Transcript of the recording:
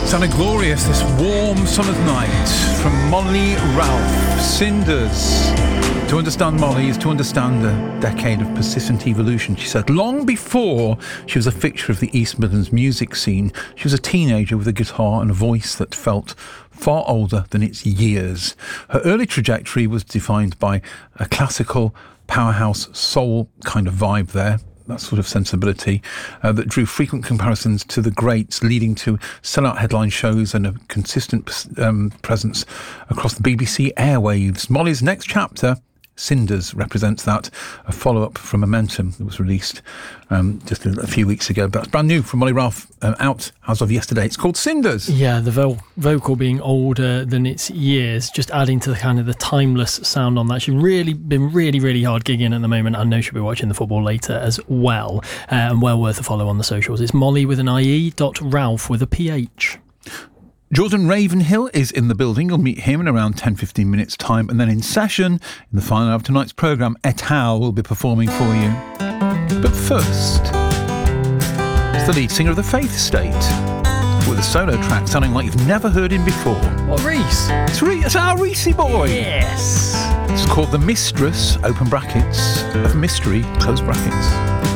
Sounded glorious this warm summer's night from Molly Ralph. Cinders. To understand Molly is to understand a decade of persistent evolution, she said. Long before she was a fixture of the East Midlands music scene, she was a teenager with a guitar and a voice that felt far older than its years. Her early trajectory was defined by a classical powerhouse soul kind of vibe there. That sort of sensibility that drew frequent comparisons to the greats, leading to sellout headline shows and a consistent presence across the BBC airwaves. Molly's next chapter, Cinders, represents that, a follow-up from Momentum that was released just a few weeks ago. But it's brand new from Molly Ralph, out as of yesterday. It's called Cinders. Yeah, the vocal being older than its years, just adding to the kind of the timeless sound on that. She's really been really hard gigging at the moment. I know she'll be watching the football later as well, and well worth a follow on the socials. It's Molly with an IE, Ralph with a PH. Jordan Ravenhill is in the building. You'll meet him in around 10-15 minutes time, and then in session in the final hour of tonight's programme, Et al. Will be performing for you. But first, it's the lead singer of the Faith State with a solo track sounding like you've never heard him before. What, Reese? It's our Reese boy. Yes. It's called The Mistress, open brackets, of Mystery, close brackets.